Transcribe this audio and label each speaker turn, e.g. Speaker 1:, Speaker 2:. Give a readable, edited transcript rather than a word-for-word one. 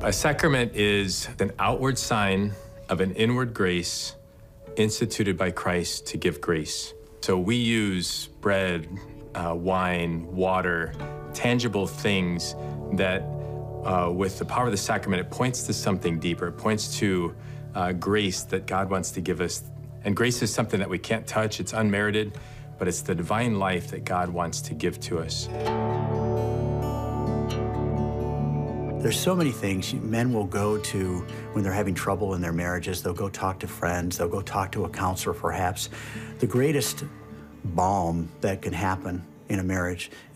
Speaker 1: A sacrament is an outward sign of an inward grace instituted by Christ to give grace. So we use bread, wine, water, tangible things that with the power of the sacrament, it points to something deeper. It points to grace that God wants to give us. And grace is something that we can't touch. It's unmerited, but it's the divine life that God wants to give to us.
Speaker 2: There's so many things men will go to when they're having trouble in their marriages. They'll go talk to friends. They'll go talk to a counselor, perhaps. The greatest balm that can happen in a marriage